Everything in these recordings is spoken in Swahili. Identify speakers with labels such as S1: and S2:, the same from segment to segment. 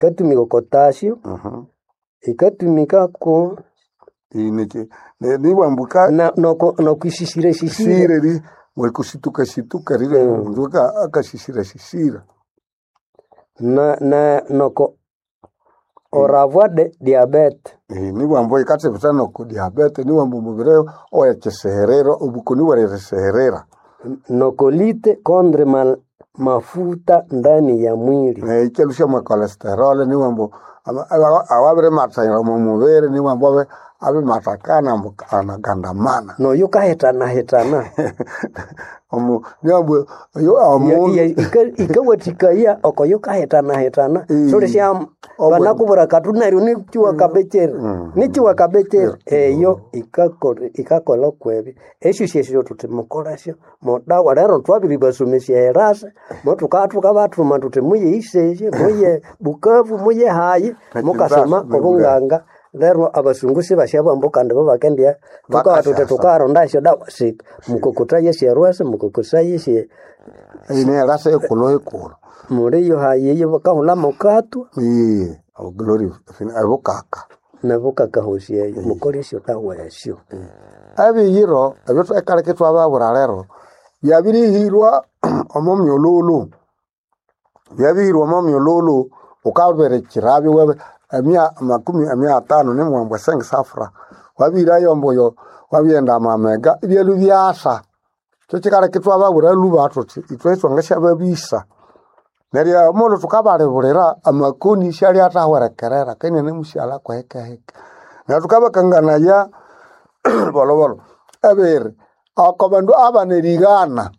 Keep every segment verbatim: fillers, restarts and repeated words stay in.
S1: katumika potasio
S2: Mhm.
S1: ikatumika ko
S2: Inike ne ni wambuka
S1: na no no kwishishira shishira
S2: sire ri mwe kusituka situka rire
S1: Mm.
S2: nduka akashishira shishira.
S1: na na noko oravwa de diabete
S2: Eh ni wambo ikatse bitano ku diabetes ni wambo mubire oya cheserero ubukuni wale seherera.
S1: nokolite kondre mal, mafuta ndani ya mwili.
S2: Eh ikelusha mwa cholesterol ni wambo awabire matayira mu mubere ni wambo abe abe matakana mbukana gandamana.
S1: No yuka hetana hetana.
S2: Omu ni wambo yo amu
S1: ikawatika ya oko yuka hetana hetana. Sore sya banakubura katunari ni chiwa kabechere. Ni chiwa kabechere eyo ikakore ikakola kwebi. Esho shesho tutemukorasyo moda warero twabiri basumesya erasa motuka tukabatu matute muye iseje muye Bukavu muye hayi mukasoma obunganga lero abasungusi bashaba mbokande babakendia tuka tute tukaro ndasyo dawa sik mukokota yesye rwase mukokosa yesye
S2: ine rasa ekulo ekulo
S1: muri yo hayi yo bakahula mukatu
S2: eh au glory fina abokaka
S1: nabukaka hosye mukoresyo dawa yasyo
S2: abi yiro abeto ekale ketwa ababura lero yabiri hirwa omomyololo yabiri hirwa omomyololo ukabere kirabi webe amia makumi amia tano ni mwambwa sengi safra wabira yombo yo wabienda mamega byelu byasa cyo kikare kitwa babura luba atoti itweso ngasha babisa neria molo tukabare burera amakoni shari atahwara kerera kene ne mushala kwa heka heka na tukaba kangana ya bolo bolo abere akabandu abanerigana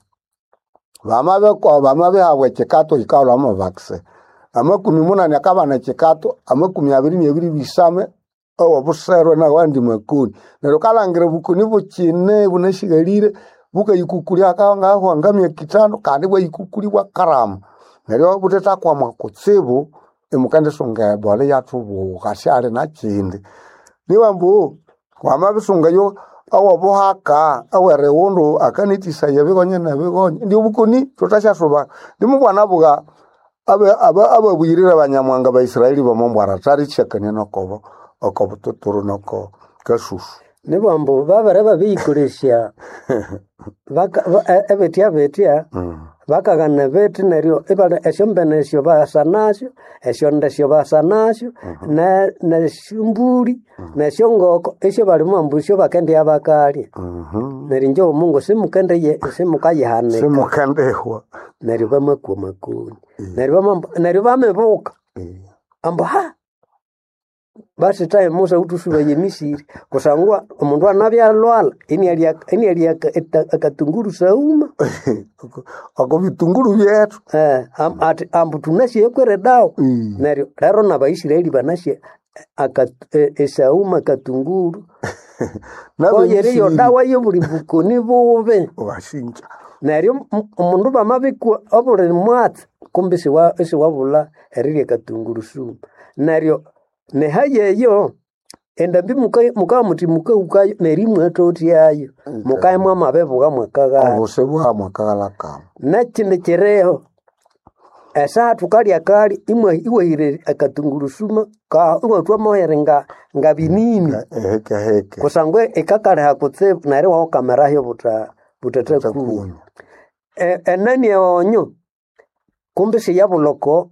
S2: bamabe kwa bamabe hawe chekato ikalo ama vaccine amakumi munane akabana chekato amakumi abiri nebiri bisame owo busero na wandi makuni nero kalangire bukuni buchine bunashigalire buka yikukuri akanga aho ngamye kitano kandi bwa yikukuri bwa karamu nero buteta kwa makutsibu emukande songa bole yatubu kashare na chinde niwambu kwa mabisunga yo awo bohaka awere wondo akanitisa yabigonye na bigonye ndi bukuni totasha soba ndimubwana buga abe aba ababuyirira abanyamwanga ba Israeli bamombara tari chekane nokobo okobo tuturu noko kasusu
S1: nibambo babare babikoresha baka ebetia betia bakagana beti neryo ibale esombenesyo basanasyo esyondesyo basanasyo na na shumburi na shongoko esyo bali mwambusyo bakendi abakali nerinjo Mungu simukende ye simukayihaneka
S2: simukandehwa
S1: neryo bamakwa makuni neryo bamambo neryo bamebuka amba ha basi tae Musa utusuba yemisiri kusangwa omundu anabya lwala ini ali ini ali akatunguru sauma
S2: ako bitunguru byetu
S1: eh am ati ambu tunashe kwere dawo neryo rero na Baisraeli banashe akat esauma katunguru nabo yeri yo dawa yo buri bukoni bobe
S2: washinja
S1: neryo omundu bamabikwa obure mwat kumbe se wa ese wabula erire katunguru suma neryo ne hayeyo endambi muka muka muti muka ukayo nerimwe toti yayo muka mwa mabevuga mwakaga
S2: obose bwa mwakagala kam
S1: nakinde kereho esa tukali akali imwe iwehire akatungurusuma ka uwa twa moyerenga ngabinini
S2: heke heke
S1: kusangwe ekakale hakutse nare wa kamera yo buta butata ku e enani onyo kumbe se yabuloko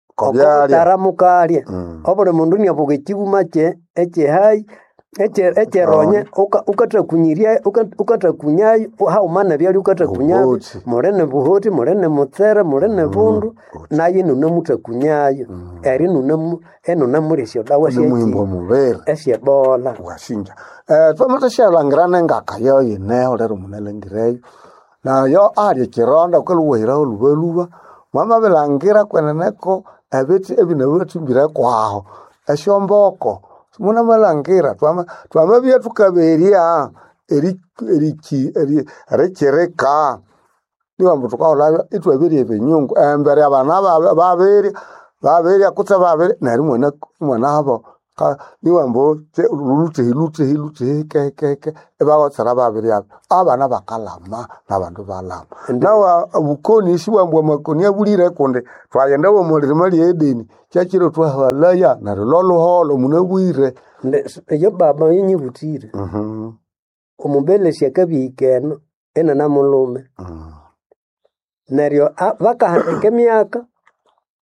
S1: taramukaria obore mundu ni abuge kibuma che eche hai eche eche ronye ukata kunyiria ukata kunyayo ha umana byali ukata kunyayo morene buhoti morene mutsere morene bundu naye nuna muta kunyayo eri nuna eno namurisyo dawa
S2: she muhimbo mubere
S1: esye bola
S2: washinja eh twamata shalangirana ngaka yo yine olero munelengireyo na yo ari kironda kuluwira olubeluba mama belangira kweneneko abeti ebinawatu mbira kwaho ashomboko muna malangira twama twama bya tukaberia eri eriki eri rechereka niwambo tukaola itwabiri ebenyungu embere abana babere babere akutsa babere nari mwana mwana abo ka niwambo te lute lute lute ke ke ke eba tsara ba biri abana bakalama nabantu balama nawa ubukoni siwambo makoni abulire konde twayenda wo mulire mali edeni cyakiro twahalaya na lolo holo munabwire
S1: yo baba yinyibutire
S2: mhm
S1: omubele syakabikeno ena namulume neryo bakahandika emyaka